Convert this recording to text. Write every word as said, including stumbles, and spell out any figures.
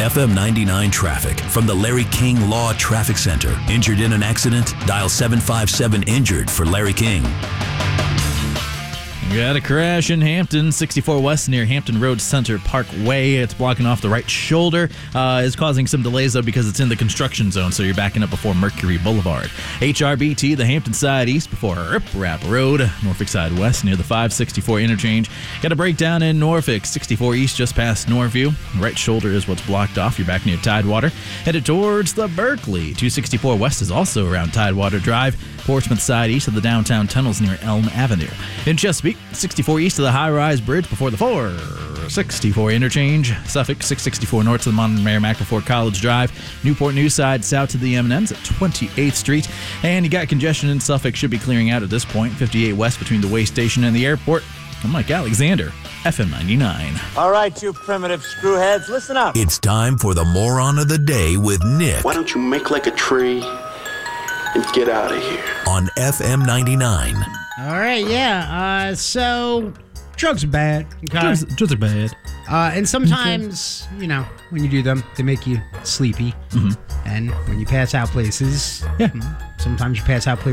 F M ninety-nine traffic from the Larry King Law Traffic Center. Injured in an accident? Dial seven five seven injured for Larry King. We got a crash in Hampton, sixty-four West near Hampton Road Center Parkway. It's blocking off the right shoulder. Uh, is causing some delays, though, because it's in the construction zone, so you're backing up before Mercury Boulevard. H R B T, the Hampton side east before Rip Rap Road. Norfolk side west near the five sixty-four interchange. Got a breakdown in Norfolk, sixty-four east just past Norview. Right shoulder is what's blocked off. You're back near Tidewater. Headed towards the Berkeley. two sixty-four west is also around Tidewater Drive. Portsmouth side east of the downtown tunnels near Elm Avenue. In Chesapeake, sixty-four east of the high-rise bridge before the four sixty-four interchange. Suffolk, six sixty-four north of the Montgomery before College Drive. Newport News side south to the M and M's at twenty-eighth Street. And you got congestion in Suffolk, should be clearing out at this point. fifty-eight west between the way station and the airport. I'm Mike Alexander, F M ninety-nine. All right, you primitive screwheads, listen up. It's time for the Moron of the Day with Nick. Why don't you make like a tree and get out of here? On F M ninety-nine. All right, yeah. Uh, so, drugs are bad. Okay? Drugs, drugs are bad. Uh, and sometimes, you know, when you do them, they make you sleepy. Mm-hmm. And when you pass out places, Yeah. sometimes you pass out places.